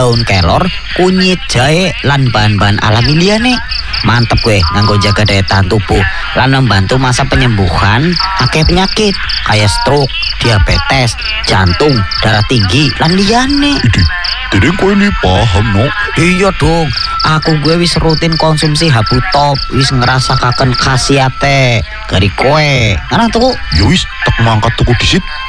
daun kelor, kunyit, jahe, lan bahan-bahan alami liyane. Mantep kowe nganggo jaga daya tahan tubuh lan membantu masa penyembuhan akeh penyakit kayak stroke, diabetes, jantung, darah tinggi, lan liyane. Jadi kowe ini paham no? Iya dong, aku gue wis rutin konsumsi Habu Top, wis ngerasakaken khasiate dari kowe. Karena tuh Ya wis tak mangkat tuku disit.